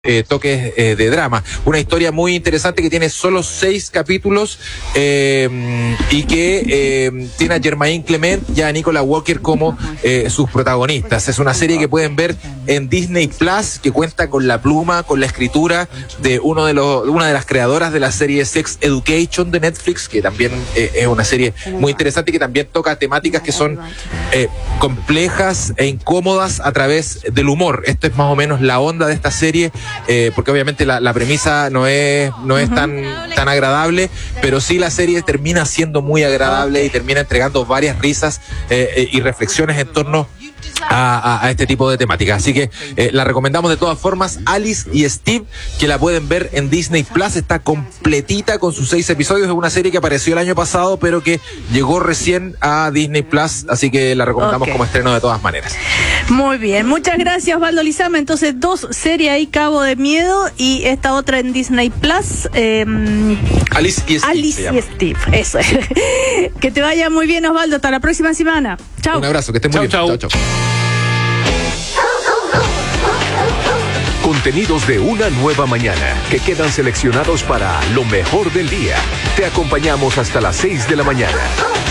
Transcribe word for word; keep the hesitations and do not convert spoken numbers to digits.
Eh, toques eh, de drama, una historia muy interesante que tiene solo seis capítulos eh, y que eh, tiene a Jermaine Clement y a Nicola Walker como eh, sus protagonistas. Es una serie que pueden ver en Disney Plus, que cuenta con la pluma, con la escritura de uno de los, una de las creadoras de la serie Sex Education de Netflix, que también eh, es una serie muy interesante y que también toca temáticas que son eh, complejas e incómodas a través del humor. Esto es más o menos la onda de esta serie. Eh, porque obviamente la, la premisa no es no es uh-huh. tan tan agradable, pero sí la serie termina siendo muy agradable y termina entregando varias risas eh, y reflexiones en torno a, a, a este tipo de temáticas. Así que eh, la recomendamos de todas formas, Alice y Steve, que la pueden ver en Disney Plus. Está completita con sus seis episodios. Es una serie que apareció el año pasado, pero que llegó recién a Disney Plus, así que la recomendamos okay. como estreno de todas maneras. Muy bien, muchas gracias, Osvaldo Lizama. Entonces, dos series ahí, Cabo de Miedo, y esta otra en Disney Plus. Eh, Alice y Steve. Alice y Steve, eso es. Que te vaya muy bien, Osvaldo. Hasta la próxima semana. Chao. Un abrazo, que estés muy chau, bien. Chau, chau. Contenidos de una nueva mañana que quedan seleccionados para lo mejor del día. Te acompañamos hasta las seis de la mañana.